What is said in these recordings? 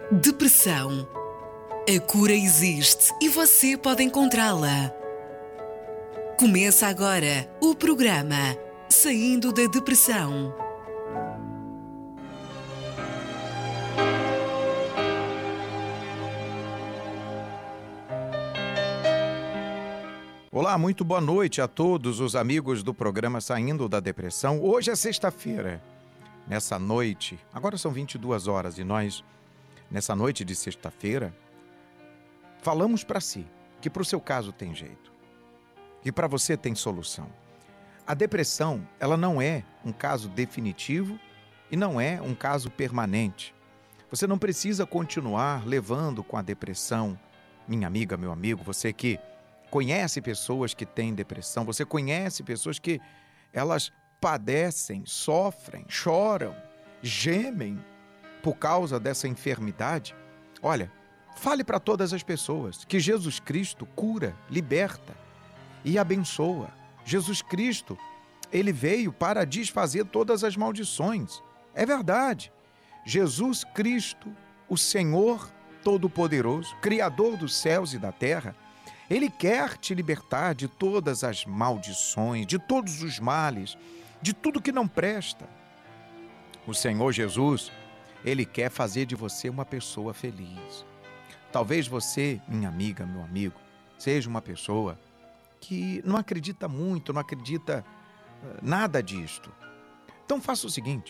Depressão. A cura existe e você pode encontrá-la. Começa agora o programa Saindo da Depressão. Olá, muito boa noite a todos os amigos do programa Saindo da Depressão. Hoje é sexta-feira. Nessa noite, agora são 22 horas e nós, nessa noite de sexta-feira, falamos para si que para o seu caso tem jeito, que para você tem solução. A depressão, ela não é um caso definitivo e não é um caso permanente. Você não precisa continuar levando com a depressão. Minha amiga, meu amigo, você que conhece pessoas que têm depressão, você conhece pessoas que elas padecem, sofrem, choram, gemem por causa dessa enfermidade. Olha, fale para todas as pessoas que Jesus Cristo cura, liberta e abençoa. Jesus Cristo, ele veio para desfazer todas as maldições. É verdade. Jesus Cristo, o Senhor Todo-Poderoso, Criador dos céus e da terra, ele quer te libertar de todas as maldições, de todos os males, de tudo que não presta. O Senhor Jesus, ele quer fazer de você uma pessoa feliz. Talvez você, minha amiga, meu amigo, seja uma pessoa que não acredita muito, não acredita nada disto. Então faça o seguinte,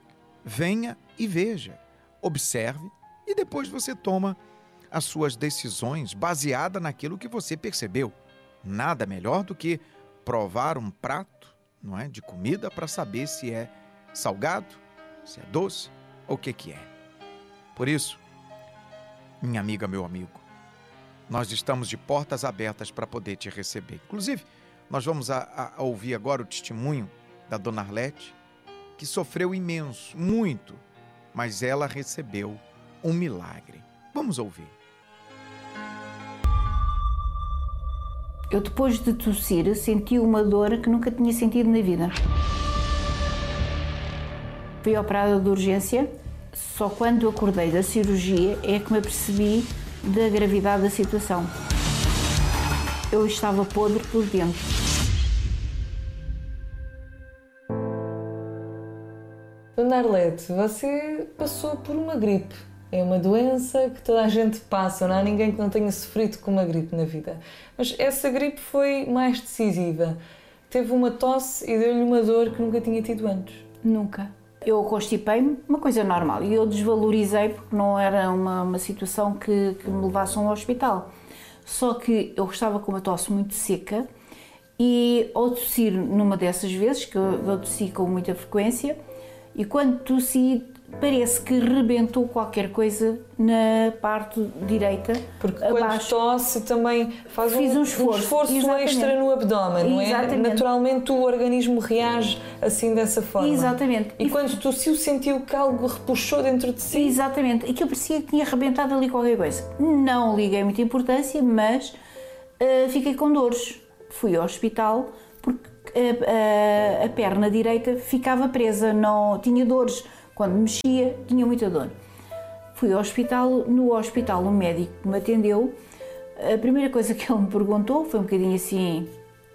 venha e veja, observe e depois você toma as suas decisões baseadas naquilo que você percebeu. Nada melhor do que provar um prato, não é, de comida para saber se é salgado, se é doce ou o que é. Por isso, minha amiga, meu amigo, nós estamos de portas abertas para poder te receber. Inclusive, nós vamos a ouvir agora o testemunho da Dona Arlete, que sofreu imenso, muito, mas ela recebeu um milagre. Vamos ouvir. Eu, depois de tossir, senti uma dor que nunca tinha sentido na vida. Fui operada de urgência, só quando acordei da cirurgia é que me apercebi da gravidade da situação. Eu estava podre por dentro. Dona Arlete, você passou por uma gripe. É uma doença que toda a gente passa, não há ninguém que não tenha sofrido com uma gripe na vida. Mas essa gripe foi mais decisiva. Teve uma tosse e deu-lhe uma dor que nunca tinha tido antes. Nunca. Eu constipei-me, uma coisa normal, e eu desvalorizei porque não era uma situação que me levasse a um hospital. Só que eu estava com uma tosse muito seca e ao tossir numa dessas vezes, que eu tossi com muita frequência, e quando tossi, parece que rebentou qualquer coisa na parte direita. Porque abaixo. Quando tosse também faz um esforço extra no abdômen, não é? Exatamente. Naturalmente o organismo reage assim dessa forma. Exatamente. E quando tossiu sentiu que algo repuxou dentro de si? Exatamente. Aquilo parecia que tinha rebentado ali qualquer coisa. Não liguei muita importância, mas fiquei com dores. Fui ao hospital porque a perna direita ficava presa, não tinha dores. Quando mexia, tinha muita dor. Fui ao hospital, no hospital o médico que me atendeu, a primeira coisa que ele me perguntou foi um bocadinho assim...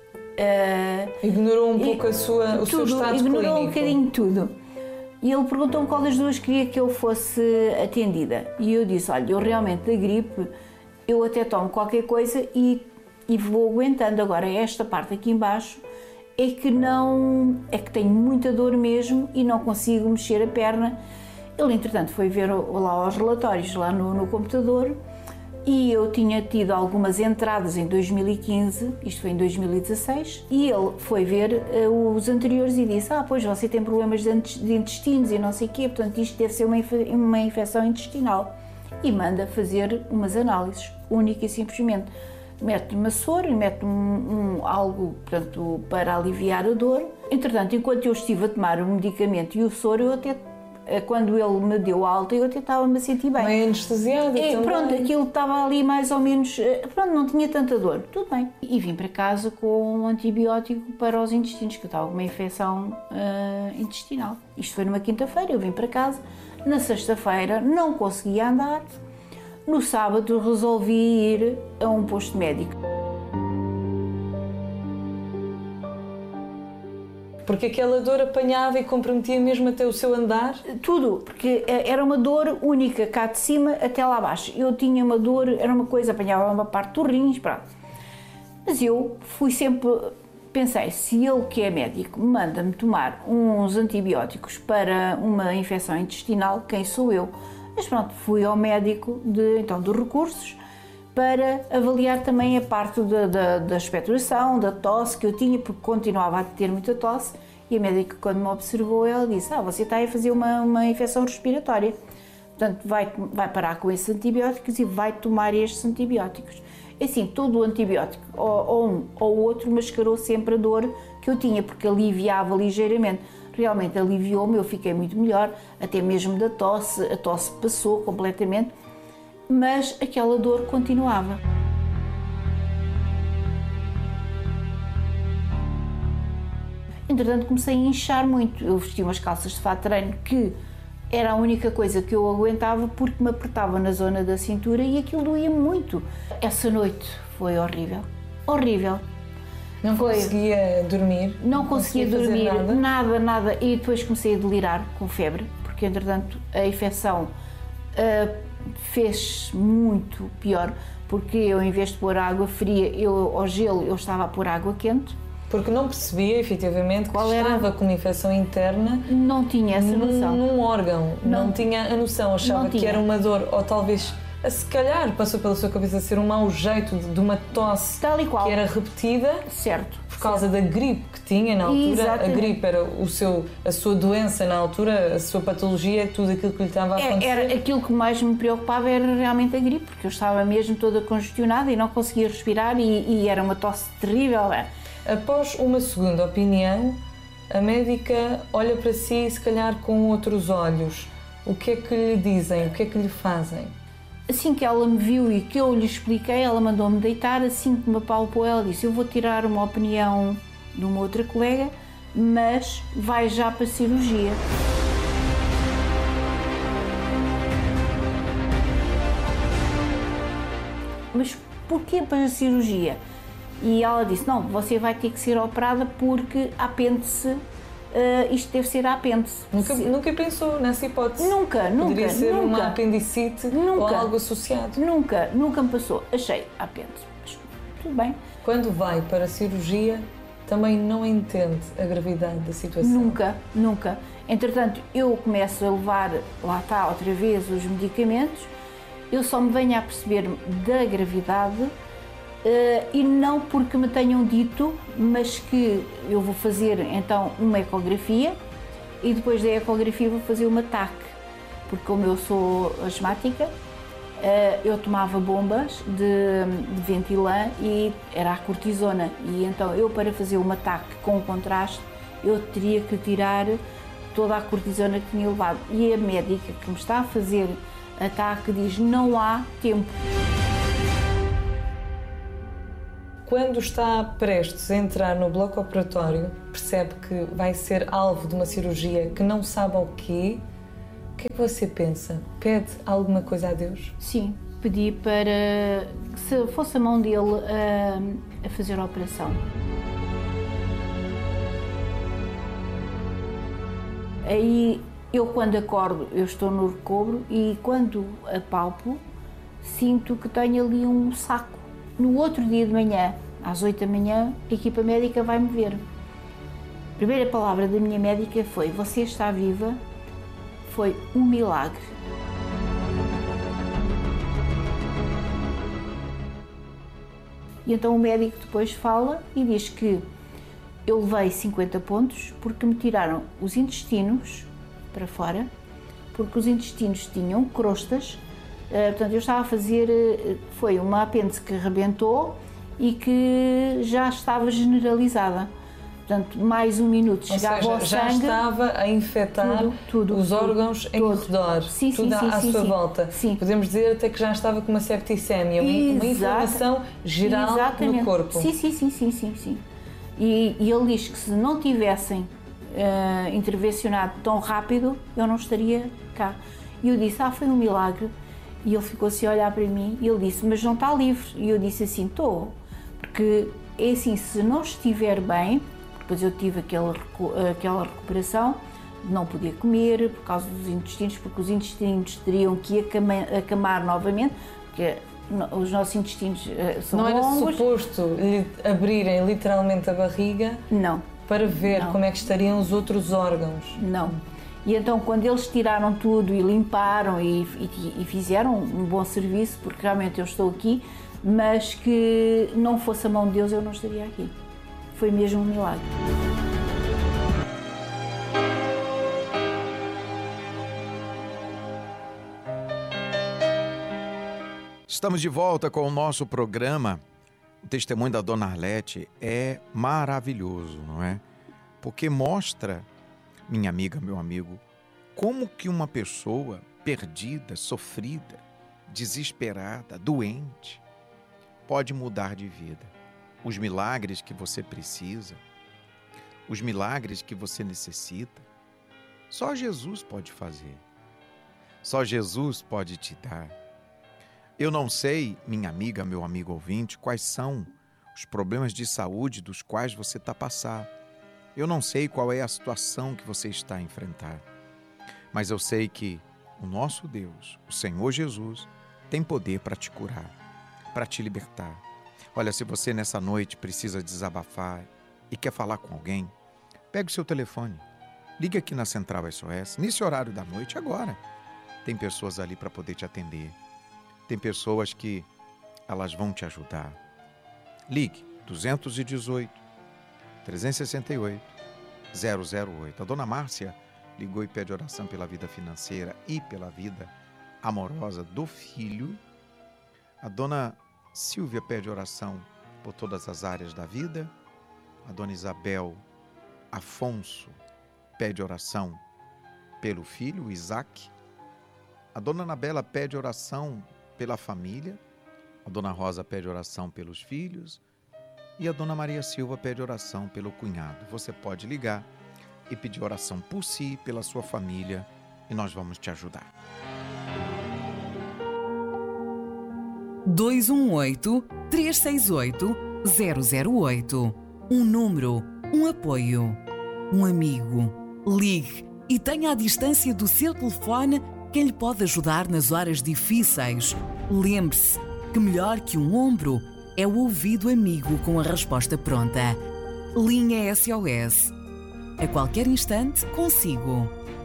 ignorou um pouco o seu estado clínico. Ignorou um bocadinho tudo. E ele perguntou-me qual das duas queria que eu fosse atendida. E eu disse, olha, eu realmente da gripe, eu até tomo qualquer coisa e vou aguentando. Agora, esta parte aqui embaixo é que tenho muita dor mesmo e não consigo mexer a perna. Ele, entretanto, foi ver lá os relatórios lá no computador e eu tinha tido algumas entradas em 2015, isto foi em 2016, e ele foi ver os anteriores e disse, pois você tem problemas de intestinos e não sei o quê, portanto isto deve ser uma infecção intestinal. E manda fazer umas análises, única e simplesmente. Mete-lhe uma soro e mete-lhe algo, portanto, para aliviar a dor. Entretanto, enquanto eu estive a tomar o medicamento e o soro, eu até, quando ele me deu alta, eu até estava-me a sentir bem. Bem anestesiada também. Pronto, aquilo estava ali mais ou menos, pronto, não tinha tanta dor, tudo bem. E vim para casa com um antibiótico para os intestinos, que eu estava com uma infecção intestinal. Isto foi numa quinta-feira, eu vim para casa. Na sexta-feira não conseguia andar, no sábado resolvi ir a um posto médico. Porque aquela dor apanhava e comprometia mesmo até o seu andar? Tudo, porque era uma dor única, cá de cima até lá abaixo. Eu tinha uma dor, era uma coisa, apanhava uma parte dos rins, pronto. Mas eu fui sempre, pensei, se ele que é médico manda-me tomar uns antibióticos para uma infecção intestinal, quem sou eu? Mas pronto, fui ao médico dos recursos para avaliar também a parte da expectoração, da tosse que eu tinha, porque continuava a ter muita tosse, e a médica, quando me observou, ela disse, você está a fazer uma infecção respiratória, portanto vai parar com esses antibióticos e vai tomar estes antibióticos. Assim, todo o antibiótico, ou um ou outro, mascarou sempre a dor que eu tinha, porque aliviava ligeiramente. Realmente aliviou-me, eu fiquei muito melhor, até mesmo da tosse, a tosse passou completamente, mas aquela dor continuava. Entretanto, comecei a inchar muito. Eu vestia umas calças de fato de treino que era a única coisa que eu aguentava porque me apertava na zona da cintura e aquilo doía muito. Essa noite foi horrível, horrível. Não conseguia dormir? Não conseguia dormir, nada. E depois comecei a delirar com febre, porque entretanto a infecção fez muito pior, porque eu, em vez de pôr água fria, ao gelo, eu estava a pôr água quente. Porque não percebia, efetivamente, que estava com uma infecção interna. Não tinha essa noção. Num órgão. Não tinha a noção. Achava que era uma dor, ou talvez, se calhar, passou pela sua cabeça ser um mau jeito de uma tosse tal e qual, que era repetida. Certo. Por causa da gripe que tinha na altura. Exatamente. A gripe era a sua doença na altura, a sua patologia, tudo aquilo que lhe estava a acontecer. Era aquilo que mais me preocupava, era realmente a gripe, porque eu estava mesmo toda congestionada e não conseguia respirar e era uma tosse terrível. Após uma segunda opinião, a médica olha para si, se calhar com outros olhos. O que é que lhe dizem? O que é que lhe fazem? Assim que ela me viu e que eu lhe expliquei, ela mandou-me deitar. Assim que me apalpou, ela disse, eu vou tirar uma opinião de uma outra colega, mas vai já para a cirurgia. Mas porquê para a cirurgia? E ela disse, não, você vai ter que ser operada porque apêndice, isto deve ser apêndice. Nunca pensou nessa hipótese? Nunca. Poderia ser uma apendicite ou algo associado? Nunca me passou. Achei apêndice, mas tudo bem. Quando vai para a cirurgia, também não entende a gravidade da situação? Nunca. Entretanto, eu começo a levar, lá está, outra vez, os medicamentos, eu só me venho a perceber da gravidade. E não porque me tenham dito, mas que eu vou fazer então uma ecografia e depois da ecografia vou fazer uma TAC, porque como eu sou asmática, eu tomava bombas de Ventolin e era a cortisona, e então eu, para fazer uma TAC com contraste, eu teria que tirar toda a cortisona que tinha levado, e a médica que me está a fazer a TAC diz, não há tempo. Quando está prestes a entrar no bloco operatório, percebe que vai ser alvo de uma cirurgia que não sabe ao quê, o que é que você pensa? Pede alguma coisa a Deus? Sim, pedi para que se fosse a mão dele a fazer a operação. Aí eu, quando acordo, eu estou no recobro e quando apalpo, sinto que tenho ali um saco. No outro dia de manhã, às 8 da manhã, a equipa médica vai-me ver. A primeira palavra da minha médica foi, você está viva, foi um milagre. E então o médico depois fala e diz que eu levei 50 pontos porque me tiraram os intestinos para fora, porque os intestinos tinham crostas. Portanto, eu estava a fazer, foi uma apêndice que rebentou e que já estava generalizada. Portanto, mais um minuto chegava ao sangue. Já estava a infectar os órgãos em redor, tudo à sua volta. Sim. Podemos dizer até que já estava com uma septicémia, uma inflamação geral no corpo. Sim. E ele diz que se não tivessem intervencionado tão rápido, eu não estaria cá. E eu disse, foi um milagre. E ele ficou assim a olhar para mim e ele disse, mas não está livre? E eu disse assim, estou. Porque é assim, se não estiver bem, depois eu tive aquela recuperação, não podia comer por causa dos intestinos, porque os intestinos teriam que acamar novamente, porque os nossos intestinos são longos. Não era suposto lhe abrirem literalmente a barriga? Não. Para ver como é que estariam os outros órgãos? Não. E então quando eles tiraram tudo e limparam e fizeram um bom serviço, porque realmente eu estou aqui, mas que não fosse a mão de Deus eu não estaria aqui. Foi mesmo um milagre. Estamos de volta com o nosso programa. O testemunho da Dona Arlete é maravilhoso, não é? Porque mostra, minha amiga, meu amigo, como que uma pessoa perdida, sofrida, desesperada, doente, pode mudar de vida. Os milagres que você precisa, os milagres que você necessita, só Jesus pode fazer. Só Jesus pode te dar. Eu não sei, minha amiga, meu amigo ouvinte, quais são os problemas de saúde dos quais você está passando. Eu não sei qual é a situação que você está a enfrentar, mas eu sei que o nosso Deus, o Senhor Jesus, tem poder para te curar, para te libertar. Olha, se você nessa noite precisa desabafar e quer falar com alguém, pegue o seu telefone, ligue aqui na Central SOS, nesse horário da noite, agora. Tem pessoas ali para poder te atender. Tem pessoas que elas vão te ajudar. Ligue 218 368 008. A dona Márcia ligou e pede oração pela vida financeira e pela vida amorosa do filho. A dona Silvia pede oração por todas as áreas da vida. A dona Isabel Afonso pede oração pelo filho, Isaac. A dona Anabela pede oração pela família, a dona Rosa pede oração pelos filhos e a dona Maria Silva pede oração pelo cunhado. Você pode ligar e pedir oração por si, pela sua família, e nós vamos te ajudar. 218-368-008. Um número, um apoio, um amigo. Ligue e tenha à distância do seu telefone quem lhe pode ajudar nas horas difíceis. Lembre-se que melhor que um ombro é o ouvido amigo com a resposta pronta. Linha SOS. A qualquer instante, consigo.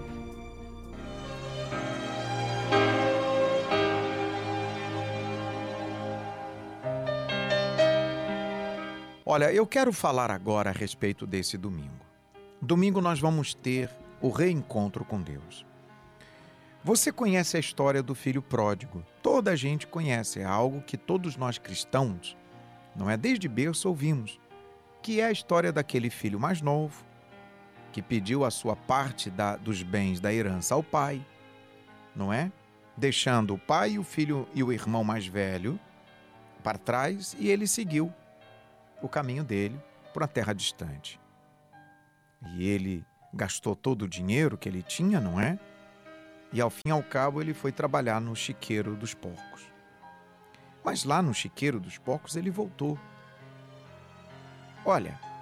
Olha, eu quero falar agora a respeito desse domingo. Domingo nós vamos ter o reencontro com Deus. Você conhece a história do filho pródigo? Toda a gente conhece, é algo que todos nós cristãos, não é, desde berço ouvimos, que é a história daquele filho mais novo, que pediu a sua parte dos bens da herança ao pai, não é? Deixando o pai, o filho e o irmão mais velho para trás, e ele seguiu o caminho dele para uma terra distante. E ele gastou todo o dinheiro que ele tinha, não é? E ao fim e ao cabo ele foi trabalhar no chiqueiro dos porcos. Mas lá no chiqueiro dos porcos ele voltou. Olha,